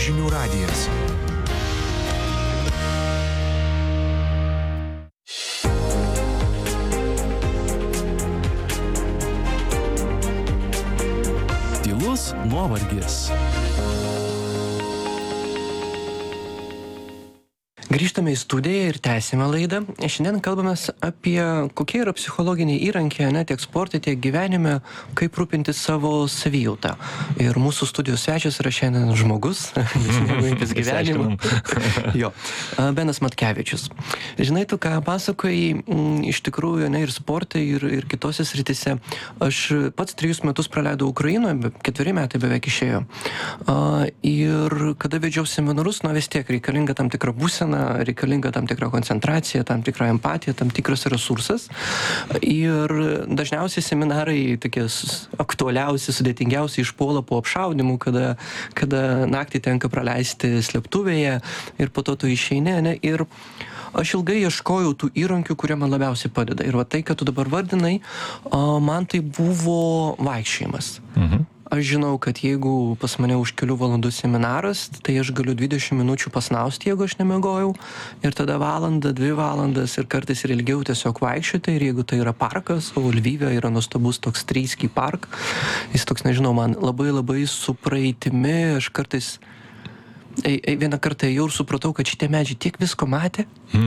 Žinių radijas. Tylus nuovargis. Grįžtame į studiją ir tęsime laidą. Šiandien kalbame apie kokie yra psichologiniai įrankiai, tiek sporte, tiek gyvenime, kaip rūpinti savo savijautą. Ir mūsų studijos svečias yra šiandien žmogus, nesimėgaujantis gyvenimu. Jo, Benas Matkevičius. Žinai, tu ką pasakojai, iš tikrųjų, ir sporte, ir kitose srityse. Aš pats 3 metus praleidau Ukrainoje, 4 metai beveik išėjo. Ir kada vedžiau seminarus, vis tiek reikalinga tam tikra būsena, reikalinga tam tikra koncentracija, tam tikra empatija, tam tikras resursas. Ir dažniausiai seminarai tokie aktualiausi, sudėtingiausi išpuola po apšaudimų, kada naktį tenka praleisti slėptuvėje ir po to tu išeini. Ir aš ilgai ieškojau tų įrankių, kurie man labiausiai padeda. Ir tai, kad tu dabar vardinai, man tai buvo vaikščiojimas. Aš žinau, kad jeigu pas mane už kelių valandų seminaras, tai aš galiu 20 minučių pasnausti, jeigu aš nemiegojau, ir tada valandą, 2 valandas ir kartais ir ilgiau tiesiog vaikščioti, ir jeigu tai yra parkas, o Lvive yra nuostabus toks Tryski park, jis toks, nežinau, man labai su praeitimi, aš kartais vieną kartą ėjau ir supratau, kad šitie medžiai tiek visko matė,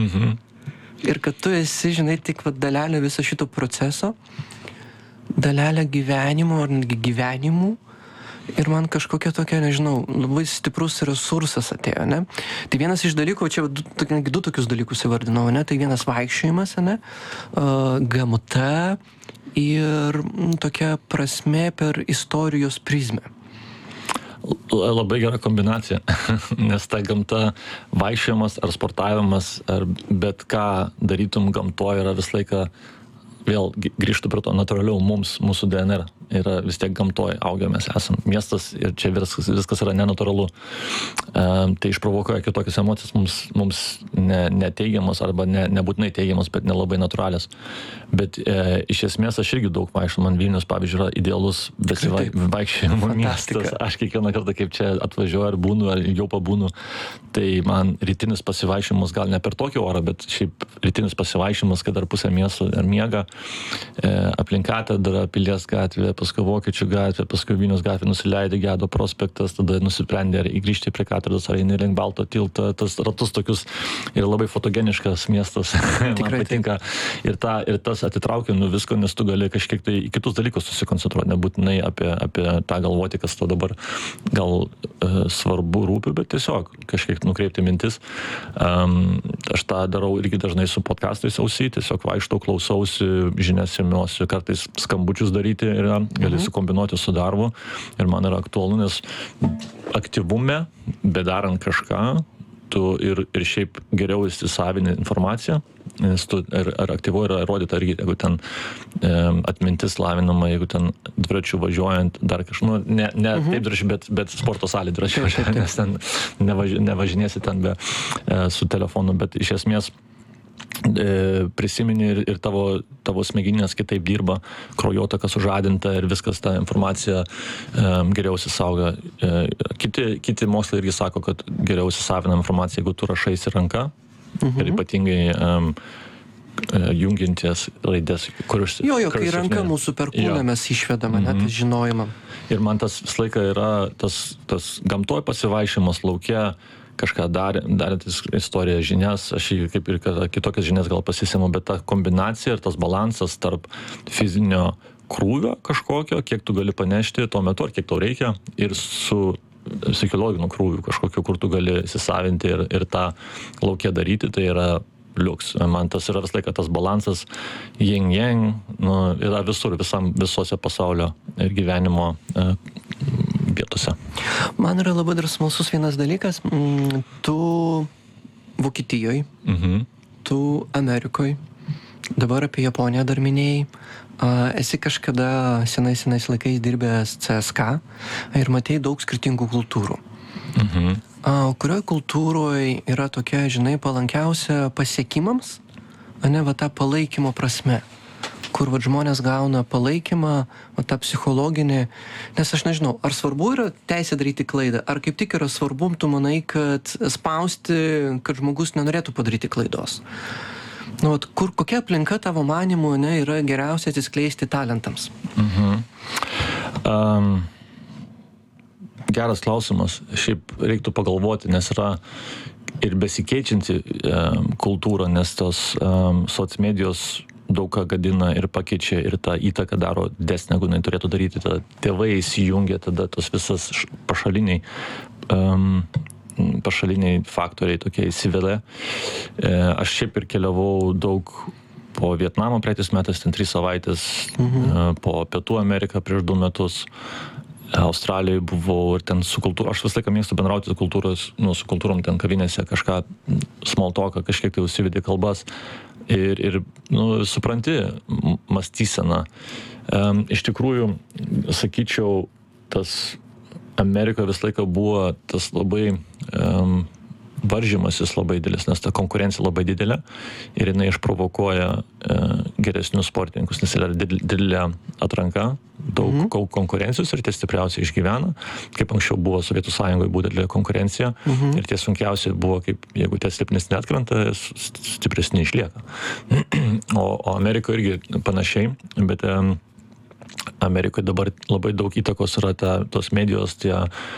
ir kad tu esi, žinai, tik dalelė viso šito proceso, dalelę gyvenimo ar netgi gyvenimų, ir man kažkokia tokia, nežinau, labai stiprus resursas atėjo, Tai vienas iš dalykų, čia 2 tokius dalykus įvardinau, Tai vienas vaikščiojimas, gamta ir tokia prasme per istorijos prizmę. Labai gera kombinacija, nes ta gamta, vaikščiojimas ar sportavimas, ar bet ką darytum gamtoje yra visą laiką, vėl grįžtu prie to natūraliau, mūsų DNR yra vis tiek gamtoje augę, mes esam miestas ir čia viskas yra nenatūralu. Tai išprovokuoja kitokias emocijas, mums neteigiamas arba nebūtinai teigiamas, bet nelabai natūralias. Bet iš esmės aš irgi daug vaikščiau, man Vilnius, pavyzdžiui, yra idealus vaikščiojimo miestas. Aš kiekvieną kartą, kaip čia atvažiuoju ar būnu, ar ilgiau pabūnu, tai man rytinis pasivaikščiojimas gal ne per tokį orą, bet šiaip rytinis pasivaikščiojimas, kad dar pusę miesto miega, aplink katedrą, Pilies gatvė, paskui Vokiečių gatvė, paskui Vilniaus gatvė, nusileidė Gedo prospektas, tada nusprendė ar grįžti prie katedros, ar eini link Balto tilto, tas ratus tokius ir labai fotogeniškas miestas, man patinka. Ir tas atitraukia nuo visko, nes tu gali kažkiek tai į kitus dalykus susikoncentruoti, nebūtinai apie tą galvoti, kas to dabar gal svarbu rūpi, bet tiesiog kažkiek nukreipti mintis. Aš tą darau irgi dažnai su podcastais ausy, tiesiog vaikštau, klausausi, žinias semiuosi, kartais skambučius daryti ir gali sukombinuoti su darbu. Ir man yra aktualu, nes aktyvume, bedarant kažką, tu ir šiaip geriau įsisavini informaciją, nes tu ar aktyvu yra įrodyta, irgi, jeigu ten atmintis lavinama, jeigu ten dviračių važiuojant, dar kažką, ne taip dviračių, bet sporto salė dviračių važiuojant, nes ten nevažinėsi ten su telefonu, bet iš esmės prisimeni ir tavo smegeninės kitaip dirba, kraujotaka sužadinta ir viskas ta informacija geriau įsisauga. Kiti mokslai irgi sako, kad geriau įsisavina informaciją, jeigu tu rašaisi ranka ir ypatingai junginties raidės, kai ranka mūsų per kūną mes išvedame, tas žinojimą. Ir man tas visą laiką yra tas gamtoj pasivaikščiojimas lauke, kažką darantis istoriją, žinias, aš kaip ir kitokias žinias gal pasisėmu, bet ta kombinacija ir tas balansas tarp fizinio krūvio kažkokio, kiek tu gali panešti tuo metu, ar kiek tau reikia, ir su psichologiniu krūviu kažkokio, kur tu gali įsisavinti ir tą lauke daryti, tai yra liuks. Man tas yra visą laiką tas balansas, yin-yang, yra visur, visose pasaulio ir gyvenimo vietose. Man yra labai dar smalsus vienas dalykas. Tu Vokietijoje, tu Amerikoje, dabar apie Japoniją dar minėjai. Esi kažkada senais laikais dirbęs CSK ir matei daug skirtingų kultūrų. Kurioje kultūroje yra tokia, žinai, palankiausia pasiekimams, ta palaikymo prasme? kur vat žmonės gauna palaikymą, va tą psichologinį, nes aš nežinau, ar svarbu yra teisė daryti klaidą, ar kaip tik yra svarbu, tu manai, kad spausti, kad žmogus nenorėtų padaryti klaidos. Nu, vat, kokia aplinka tavo manimu, ne, yra geriausia atsiskleisti talentams? Geras klausimas. Šiaip reiktų pagalvoti, nes yra ir besikeičianti kultūra, nes tos socmedijos daug ką gadina ir pakeičia ir tą įtaką daro didesnę, negu jinai turėtų daryti. Tada tėvai įsijungia, tada tos visas pašaliniai faktoriai tokie įsivelia. Aš šiaip ir keliavau daug po Vietnamą praeitais metais, ten 3 savaitės, po Pietų Ameriką prieš 2 metus. Australijoje buvau ir ten su kultūra, aš visą laiką mėgstu bendrauti su kultūrom ten kavinėse, kažką small talką, kažkiek tai užsivedė kalbas ir supranti mąstyseną. Iš tikrųjų, sakyčiau, tas Amerikoje visą laiką buvo tas labai varžymasis labai didelis, nes ta konkurencija labai didelė ir jinai išprovokuoja geresnius sportininkus, nes yra didelė atranka, daug konkurencijos ir tie stipriausiai išgyvena, kaip anksčiau buvo Sovietų Sąjungoje buvo didelė konkurencija ir tie sunkiausiai buvo, kaip jeigu tie silpnesni atkrenta, stipresni išlieka. O Amerikoje irgi panašiai, bet Amerikoje dabar labai daug įtakos yra tos medijos, tie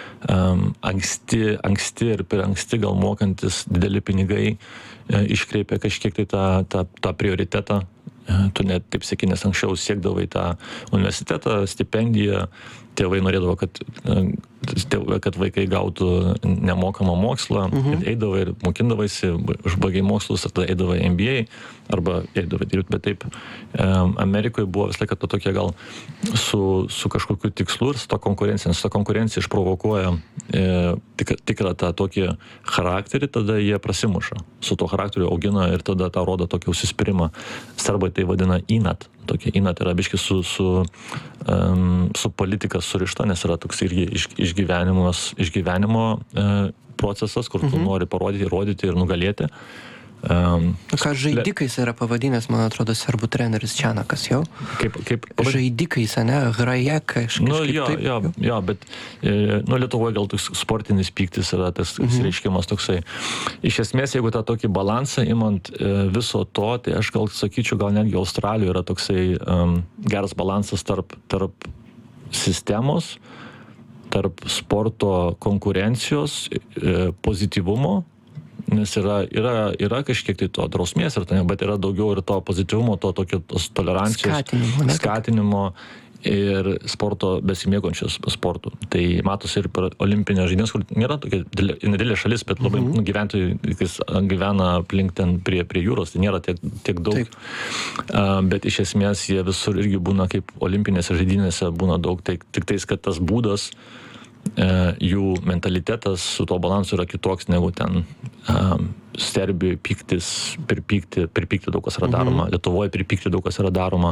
anksti ir per anksti gal mokantis dideli pinigai iškreipia kažkiek tai tą prioritetą. Tu net, taip sakai, nes anksčiau siekdavai tą universitetą, stipendiją, tėvai norėdavo, kad vaikai gautų nemokamą mokslą, eidavo ir mokindavaisi, užbaigiai mokslus, ar tada eidavo į MBA, arba eidavo dirbti, bet taip, Amerikoje buvo vis laika to tokia gal su kažkokiu tikslu ir su to konkurencija, nes ta konkurencija išprovokuoja tikrą tą tokį charakterį, tada jie prasimuša, su to charakteriu augina ir tada tą rodo tokį užsispyrimą. Serbai tai vadina inat. Tokia inat yra biški su politika surišta, nes yra toks irgi išgyvenimo procesas, kur tu nori parodyti, įrodyti ir nugalėti. Ką žaidikais yra pavadinęs, man atrodo, serbų treneris Čianakas, jau? Kaip žaidikais, ne? Graja kažkaip taip. Jo, bet Lietuvoje gal toks sportinis pyktis yra tas reiškimas toksai. Iš esmės, jeigu tą tokį balansą imant viso to, tai aš gal sakyčiau, gal netgi Australijoje yra toksai geras balansas tarp sistemos, tarp sporto konkurencijos, pozityvumo, nes yra kažkiek tai to drausmės, bet yra daugiau ir to pozityvumo, to tokio tolerancijos, skatinimo ir sporto besimėgančios sportų. Tai matosi ir per olimpinės žaidynės, kur nėra tokia nedidelė šalis, bet labai gyventojai gyvena aplink ten prie jūros, tai nėra tiek daug. Bet iš esmės jie visur irgi būna kaip olimpinėse žaidynėse būna daug, tik tais, kad tas būdas, jų mentalitetas su to balansu yra kitoks negu ten Serbijoje pyktis, per pyktį daug kas yra daroma, Lietuvoje per pyktį daug kas yra daroma,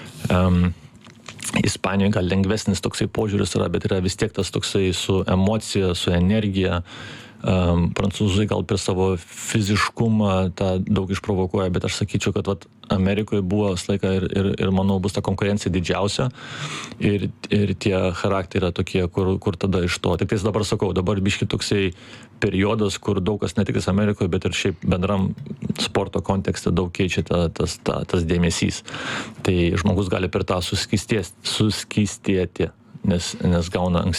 Ispanijoje gal lengvesnis toksai požiūris yra, bet yra vis tiek tas toksai su emocija, su energija. Prancūzai gal per savo fiziškumą tą daug išprovokuoja, bet aš sakyčiau, kad Amerikoje buvo laiką ir manau bus ta konkurencija didžiausia ir tie charakteriai yra tokie, kur tada iš to. Tik tais dabar sakau, dabar biški toksai periodas, kur daug kas ne tik Amerikoje, bet ir šiaip bendram sporto kontekste daug keičia tas dėmesys. Tai žmogus gali per tą suskystėti, nes gauna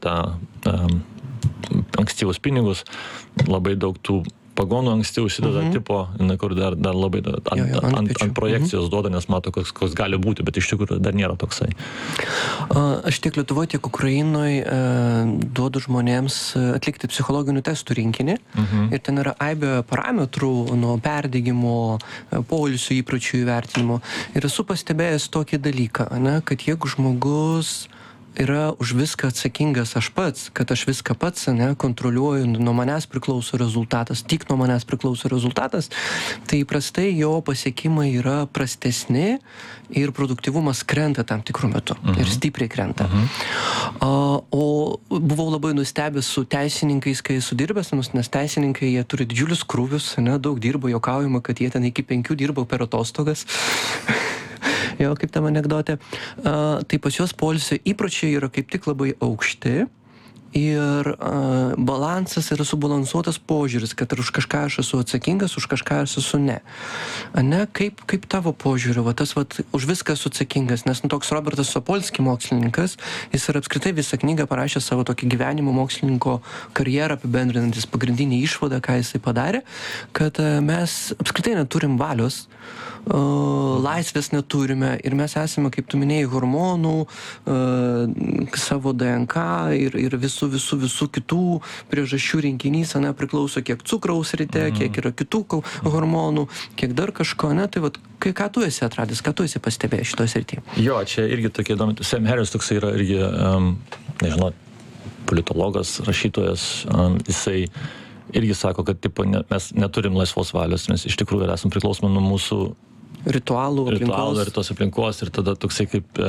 ankstyvus pinigus, labai daug tų pagonų anksti užsideda tipo, kur dar labai ant projekcijos duoda, nes mato, koks gali būti, bet iš tikrųjų dar nėra toksai. Aš tiek Lietuvoje, tiek Ukrainoje duodu žmonėms atlikti psichologinių testų rinkinį ir ten yra aibė parametrų nuo perdegimo, poilsio įpročių įvertinimo. Ir esu pastebėjęs tokį dalyką, kad jeigu žmogus yra už viską atsakingas aš pats, kad aš viską pats kontroliuoju, nuo manęs priklauso rezultatas, tik nuo manęs priklauso rezultatas, tai įprastai jo pasiekimai yra prastesni ir produktyvumas krenta tam tikrų metų ir stipriai krenta. O buvau labai nustebęs su teisininkais, kai esu dirbęs, nes teisininkai jie turi didžiulius krūvius, daug dirbo, juokaujama, kad jie ten iki 5 dirbo per atostogas. jo, kaip tam anekdote. Tai pas juos poilsio įpročiai yra kaip tik labai aukšti. Ir balansas yra subalansuotas požiūris, kad ir už kažką aš esu atsakingas, už kažką aš esu ne. Ane, kaip tavo požiūriu, tas už viską esu atsakingas, nes toks Robertas Sapolsky mokslininkas, jis yra apskritai visą knygą parašęs savo tokį gyvenimo mokslininko karjerą apibendrinantis pagrindinį išvadą, ką jisai padarė, kad mes apskritai neturim valios, laisvės neturime ir mes esame, kaip tu minėjai, hormonų, savo DNK ir visų kitų priežasčių rinkinys, priklauso kiek cukraus ryte, kiek yra kitų hormonų, kiek dar kažko, tai ką tu esi atradęs, ką tu esi pastebėjęs šitoje srityje? Jo, čia irgi tokie įdomi. Sam Harris toks yra irgi, nežinau, politologas, rašytojas, jisai irgi sako, kad mes neturim laisvos valios, mes iš tikrųjų esame priklausomi nuo mūsų ritualų ir tos aplinkos, ir tada toksai kaip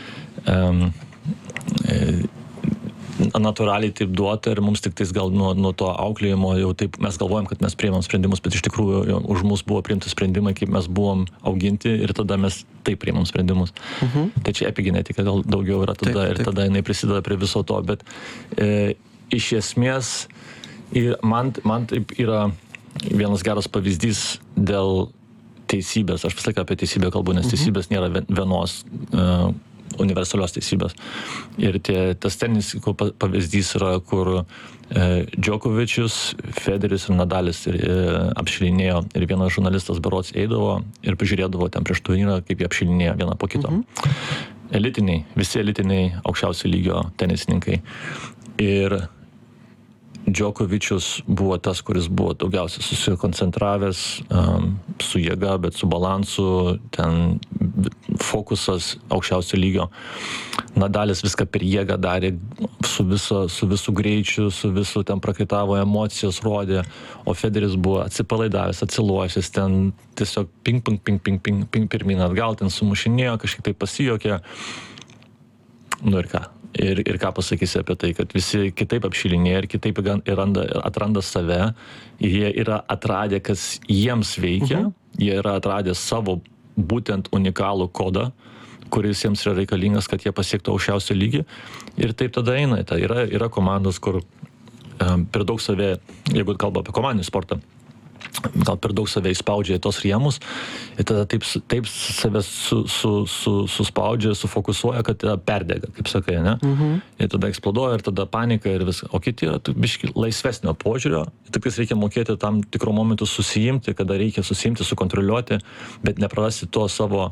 natūraliai taip duota ir mums tik tais gal nuo to auklėjimo jau taip mes galvojam, kad mes priimam sprendimus, bet iš tikrųjų už mus buvo priimti sprendimai, kaip mes buvom auginti ir tada mes taip priimam sprendimus. Tai čia epigenetika gal daugiau yra tada ir tada jinai prisideda prie viso to, bet iš esmės man taip yra vienas geras pavyzdys dėl teisybės. Aš visą laiką apie teisybę kalbu, nes teisybės nėra vienos universalios teisybės. Ir tas teninis pavyzdys yra, kur Djokovic'us, Federeris ir Nadalis apšilinėjo ir vienas žurnalistas berods eidavo ir pažiūrėdavo ten prieš turnyrą, kaip jie apšilinėjo vieną po kito. Visi elitiniai aukščiausio lygio tenisininkai. Ir Djokovic'us buvo tas, kuris buvo daugiausiai susikoncentravęs su jėga, bet su balansu, ten fokusas aukščiausio lygio. Nadalis viską per jėgą darė, su visu greičiu, su visu ten prakaitavo emocijas, rodė, o Federeris buvo atsipalaidavęs, atsilošęs, ten tiesiog ping, pirmin atgal, ten sumušinėjo, kažkaip tai pasijokė. Ir ką? Ir ką pasakysi apie tai, kad visi kitaip apšilinėja ir kitaip atranda save, jie yra atradę, kas jiems veikia, jie yra atradę savo būtent unikalų kodą, kuris jiems yra reikalingas, kad jie pasiektų aukščiausią lygį ir taip tada eina. Yra komandos, kur per daug save, jeigu kalba apie komandinį sportą, gal per daug save įspaudžia į tos rėmus ir tada taip save suspaudžia, sufokusuoja, kad perdega, kaip sakai, ne? Ir tada eksploduoja ir tada panika ir viską. O kiti yra biški laisvesnio požiūrio, tik reikia mokėti tam tikro momentu susijimti, kada reikia susijimti, sukontroliuoti, bet neprarasti to savo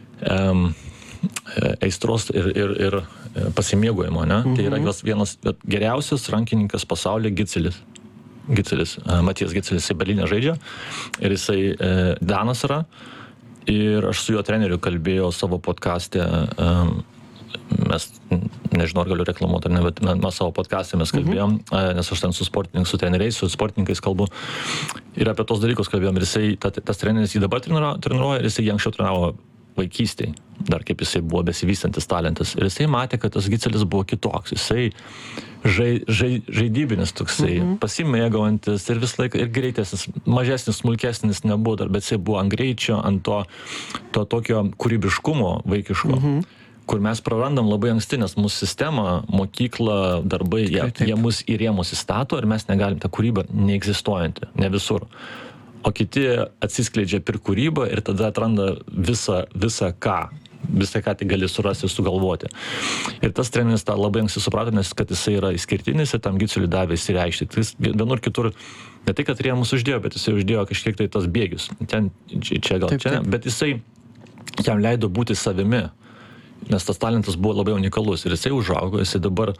aistros ir pasimėgojimo, ne? Tai yra vienas geriausias rankininkas pasaulyje Gicelis, Matijas Gicelis, jisai Berlyne žaidžia ir jisai Danas yra ir aš su juo treneriu kalbėjau savo podcaste, mes, nežinau, ar galiu reklamuoti ar ne, bet mes savo podcaste mes kalbėjom, nes aš ten su treneriais, su sportininkais kalbu ir apie tos dalykus kalbėjom ir jisai, tas treneris jį dabar treniruoja ir jisai jį anksčiau treniravo vaikystėj, dar kaip jisai buvo besivystantis talentas. Ir jisai matė, kad tas Gicelis buvo kitoks. Jisai žaidybinis toksai, pasimėgaujantis ir vis laiką, ir greitesnis, mažesnis, smulkesnis nebuvo dar, bet jisai buvo ant greičio, ant to tokio kūrybiškumo vaikiško, kur mes prarandam labai anksti, nes mūsų sistema, mokykla, darbai, jie mus į rėmus įstato ir mes negalim, ta kūryba neegzistuojanti, ne visur. O kiti atsiskleidžia per kūrybą ir tada atranda visą ką tai gali surasti, sugalvoti. Ir tas treneris tą labai anksti suprato, nes kad jisai yra išskirtinis ir tam Giceliui davė įsireikšti. Jis vienur kitur, ne tai, kad rėmus uždėjo, bet jisai uždėjo kažkiek tai tas bėgius. Čia gal čia, bet jisai jam leido būti savimi, nes tas talentas buvo labai unikalus ir jisai užaugo, jisai dabar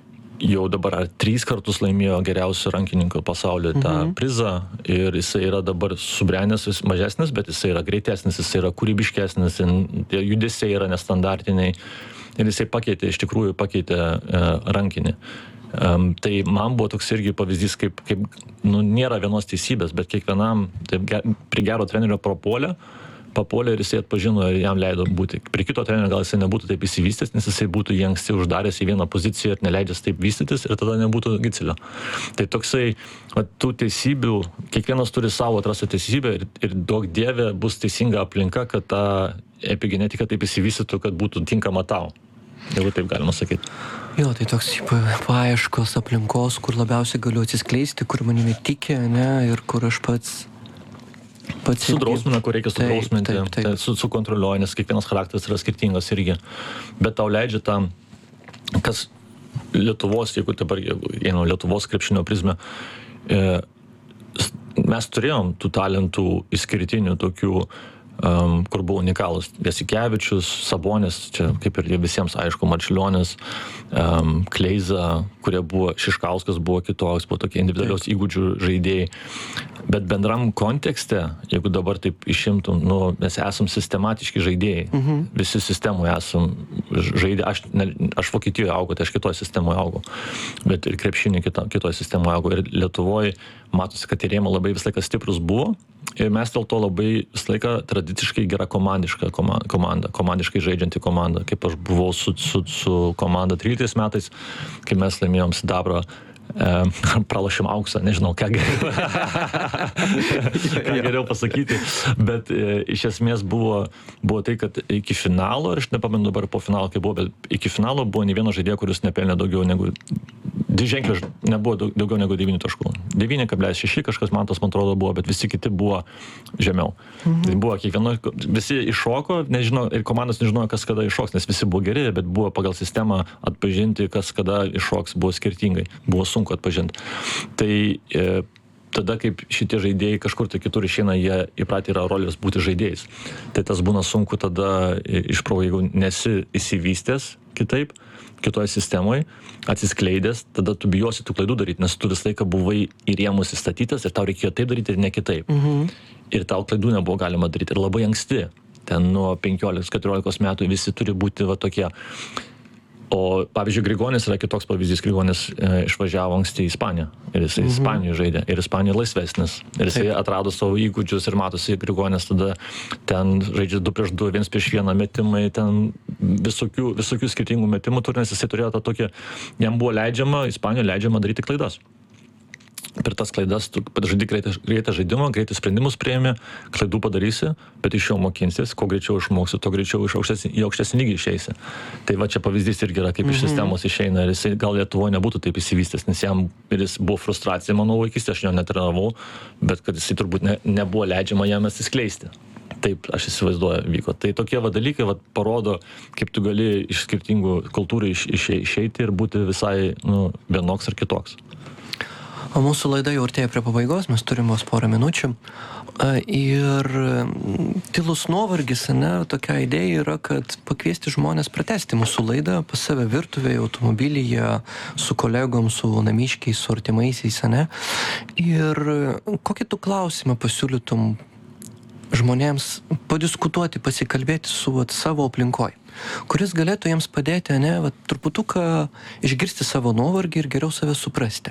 3 kartus laimėjo geriausio rankininko pasaulyje tą prizą ir jisai yra dabar subrendęs, vis mažesnis, bet jisai yra greitesnis, jisai yra kūrybiškesnis, judesiai yra nestandartiniai ir jisai iš tikrųjų pakeitė rankinį. Tai man buvo toks irgi pavyzdys, kaip nėra vienos teisybės, bet kiekvienam prie gero trenerio papuolė ir jisai atpažino ir jam leido būti. Prie kito trenerio gal jisai nebūtų taip įsivystęs, nes jisai būtų jį anksti uždaręs į vieną poziciją ir neleidęs taip vystytis ir tada nebūtų Gicelio. Tai toksai, tų teisybių, kiekvienas turi savo atrastą teisybę ir duok Dieve bus teisinga aplinka, kad tą epigenetika taip įsivystytų, kad būtų tinkama tau. Jeigu taip galima sakyti. Jo, tai toks paieškos aplinkos, kur labiausiai galiu atsiskleisti, kur manimi tiki, ne, ir kur aš pats Sudrausmina, kur reikia sudrausminti, sukontroliuoja, nes kiekvienas charakteris yra skirtingas irgi. Bet tau leidžia tam, kas Lietuvos, jeigu dabar einu Lietuvos krepšinio prizmę, mes turėjom tų talentų išskirtinių tokių, kur buvo unikalus. Jasikevičius, Sabonis, čia kaip ir visiems aišku, Marčiulionis, Kleiza, kurie buvo, Šiškauskas buvo kitoks, buvo tokie individualios įgūdžių žaidėjai. Bet bendram kontekste, jeigu dabar taip išimtum, mes esam sistematiški žaidėjai. Visi sistemoje esam žaidėjai. Aš Vokietijoje augau, tai aš kitoje sistemoje augau. Bet ir krepšinį kitoje sistemoje augau. Ir Lietuvoje matosi, kad tie rėmai labai visą laiką stiprus buvo. Ir mes dėl to labai visą laiką tradiciškai gera komandiška komanda, komandiškai žaidžianti komanda. Kaip aš buvau su komanda 13 metais, kai mes laimėjom sidabrą, pralošėm auksą, nežinau, ką geriau pasakyti, bet iš esmės buvo tai, kad iki finalo, ir aš nepamenu dabar po finalo, kai buvo, bet iki finalo buvo ne vieno žaidėjo, kuris nepelnė daugiau negu, dviženklio nebuvo daugiau negu 9 taškų. 9,6 kažkas man atrodo buvo, bet visi kiti buvo žemiau. Tai buvo visi iššoko, nežinau, ir komandos nežinojo, kas kada iššoks, nes visi buvo geri, bet buvo pagal sistemą atpažinti, kas kada iššoks, buvo skirtingai, buvo sunku atpažinti. Tai tada, kaip šitie žaidėjai kažkur tai kitur išeina, jie įpratę yra rolės būti žaidėjais. Tai tas būna sunku tada jeigu nesi įsivystęs kitaip, kitoje sistemoje, atsiskleidęs, tada tu bijosi tų klaidų daryti, nes tu visą laiką buvai į rėmus įstatytas ir tau reikėjo taip daryti ir ne kitaip. Ir tau klaidų nebuvo galima daryti. Ir labai anksti, ten nuo 15-14 metų visi turi būti tokie. O pavyzdžiui, Grigonis yra kitoks pavyzdys. Grigonis išvažiavo anksti į Ispaniją ir jisai Ispanijoje žaidė. Ir Ispanija laisvesnis. Ir jisai atrado savo įgūdžius ir matosi Grigonis tada ten žaidžia 2-2, 1-1 metimai, ten visokių skirtingų metimų turi, nes jisai turėjo tą tokį, jam buvo Ispanijoje leidžiama daryti klaidas. Per tas klaidas tu žaidi greitą žaidimą, greitus sprendimus priimi, klaidų padarysi, bet iš jo mokinsis, kuo greičiau išmoksi, to greičiau į aukštesnį lygį išeisi. Tai va čia pavyzdys irgi yra, kaip iš sistemos išeina, ir jisai gal Lietuvoje nebūtų taip įsivystęs, nes jis buvo frustracija, mano vaikystė, aš jo netrenavau, bet kad jisai turbūt nebuvo leidžiama jam atsiskleisti. Taip, aš įsivaizduoju, vyko. Tai tokie dalykai parodo, kaip tu gali iš skirtingų kultūrų išeiti ir būti visai vienoks ar kitoks. O mūsų laida jau artėja prie pabaigos, mes turim vos porą minučių. Ir tylus nuovargis, tokia idėja yra, kad pakviesti žmonės pratęsti mūsų laidą pas save virtuvėje, automobilyje, su kolegom, su namiškiais, su artimaisiais, Ir kokį tu klausimą pasiūlytum žmonėms padiskutuoti, pasikalbėti su savo aplinkoj, kuris galėtų jiems padėti, truputuką išgirsti savo nuovargį ir geriau save suprasti,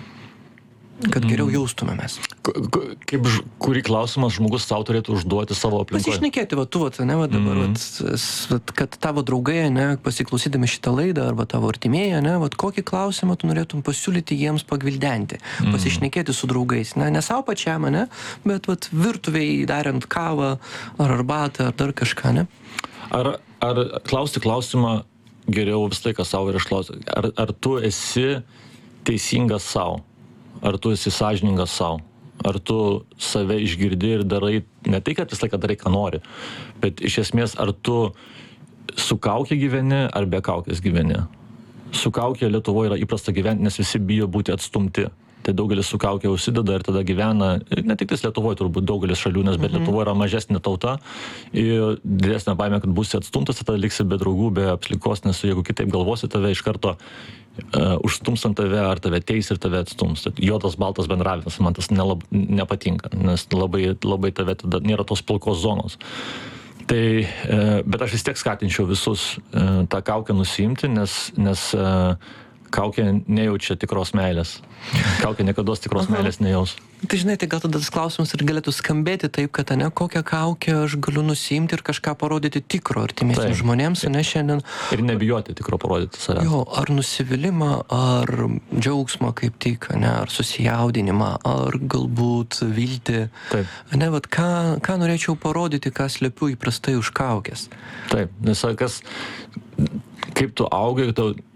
kad geriau jaustumėmės. Kurį klausimą žmogus savo turėtų užduoti savo aplinkoje? Pasišnekėti, dabar, kad tavo draugai, pasiklausydami šitą laidą, arba tavo artimieji, kokį klausimą tu norėtum pasiūlyti jiems pagvildenti, pasišnekėti su draugais, ne savo pačiam, bet virtuvėj darant kavą, ar arbatą, ar dar kažką, Ar klausti klausimą geriau visą laiką savo ir išklausti, ar tu esi teisingas savo? Ar tu esi sąžiningas savo? Ar tu save išgirdi ir darai, ne tai, kad visą laiką darai, ką nori, bet iš esmės, ar tu su kaukė gyveni, ar be kaukės gyveni? Su kaukė Lietuvoje yra įprasta gyventi, nes visi bijo būti atstumti. Tai daugelis su kaukė užsideda ir tada gyvena, ne tik Lietuvoje, turbūt daugelis šalių, nes bet Lietuvoje yra mažesnė tauta ir didesnė baimė, kad būsi atstumtas, tada liksi be draugų, be aplikos, nes jeigu kitaip galvosi, tave iš karto užstums ant tave, ar tave teis ir tave atstums. Juodas, baltas bendravimas, man tas nepatinka, nes labai tave tada nėra tos pilkos zonos. Tai, bet aš vis tiek skatinčiau visus tą kaukę nusiimti, nes kaukė nejaučia tikros meilės. Kaukė niekados tikros meilės nejaus. Tai žinai, tai gal tada tas klausimas ir galėtų skambėti taip, kad, ane, kokią kaukę aš galiu nusiimti ir kažką parodyti tikro artimiesiems žmonėms, ane, šiandien. Ir nebijoti tikro parodyti save. Jo, ar nusivylimą, ar džiaugsmą kaip tik, ane, ar susijaudinimą, ar galbūt viltį. Taip. Ane, vat ką norėčiau parodyti, ką slepiu įprastai už kaukės. Taip, nes kas, kaip tu augai,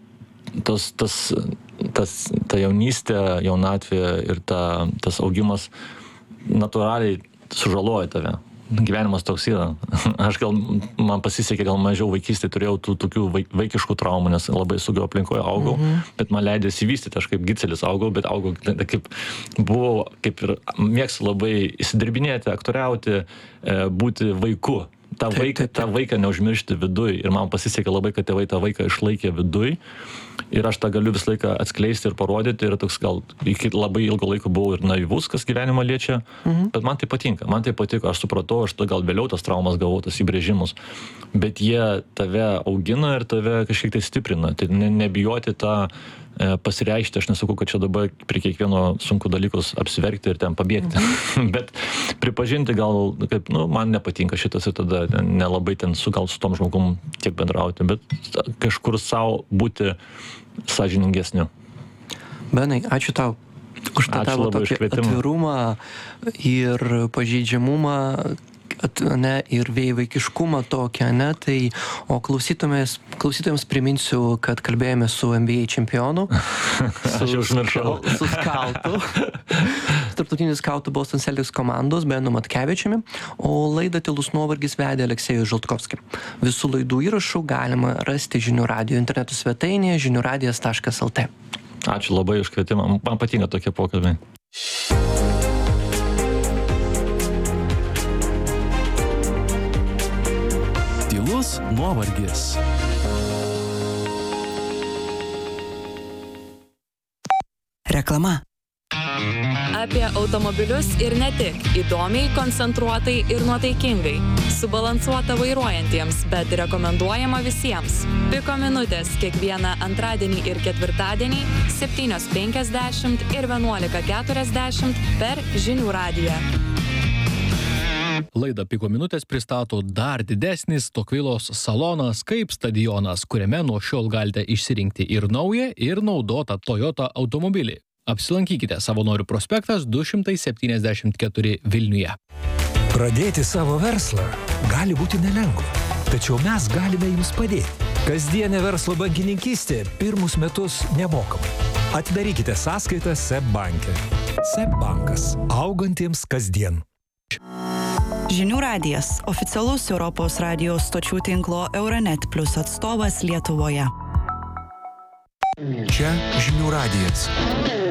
ta jaunystė, jaunatvė ir tas augimas natūraliai sužaloja tave. Gyvenimas toks yra. Man pasisekė, gal mažiau vaikystėje turėjau tų tokių vaikiškų traumų, nes labai saugiau aplinkoje augau, bet man leidė įsivystyti, aš kaip gicelis augau, bet augau kaip buvau, kaip ir mėgstu labai įsidirbinėti, aktoriauti, būti vaiku. tą vaiką neužmiršti viduj. Ir man pasisekė labai, kad tėvai tą vaiką išlaikė viduj. Ir aš tą galiu visą laiką atskleisti ir parodyti. Ir toks gal iki labai ilgo laiko buvau ir naivus, kas gyvenimą liečia. Bet man tai patinka. Man tai patiko. Aš supratau, aš gal vėliau tas traumas gavau, tas įbrėžimus. Bet jie tave augina ir tave kažkiek tai stiprina. Tai nebijoti tą pasireikšti, aš nesakau, kad čia dabar prie kiekvieno sunku dalykus apsiverkti ir ten pabėgti. Bet pripažinti gal, kaip, man nepatinka šitas ir tada nelabai ten su tom žmogum tiek bendrauti, bet kažkur savo būti sąžiningesniu. Benai, ačiū tau už tą tavo tokį atvirumą ir pažeidžiamumą, ir vaikiškumą tokią, tai, o klausytojams priminsiu, kad kalbėjome su NBA čempionu, aš jau užmiršau, su skautu, tarptautinis skautų Boston Celtics komandos Benu Matkevičiumi, o laidą Tylus nuovargis vedė Aleksejus Žaltkovskis. Visų laidų įrašų galima rasti Žinių radijo interneto svetainėje žiniuradijas.lt. Ačiū labai už kvietimą, man patinka tokie pokalbiai. Tylus nuovargis. Reklama. Apie automobilius ir ne tik. Įdomiai, koncentruotai ir nuotaikingai. Subalansuota vairuojantiems, bet rekomenduojama visiems. Piko minutės kiekvieną antradienį ir ketvirtadienį 7:50 ir 11:40 per Žinių radiją. Laidą Piko minutės pristato dar didesnis Tokvilos salonas kaip stadionas, kuriame nuo šiol galite išsirinkti ir naują, ir naudotą Toyota automobilį. Apsilankykite Savanorių prospektas 274 Vilniuje. Pradėti savo verslą gali būti nelengva, tačiau mes galime jums padėti. Kasdienė verslo bankininkystė pirmus metus nemokamai. Atidarykite sąskaitą SEB banke. SEB bankas. Augantiems kasdien. Žinių radijas. Oficialus Europos radijos stočių tinklo Euronet Plus atstovas Lietuvoje. Čia Žinių radijas.